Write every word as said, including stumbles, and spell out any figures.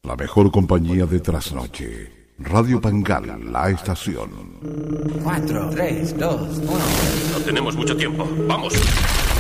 La mejor compañía de trasnoche. Radio Pangal, la estación. Cuatro, tres, dos, uno. No tenemos mucho tiempo. ¡Vamos!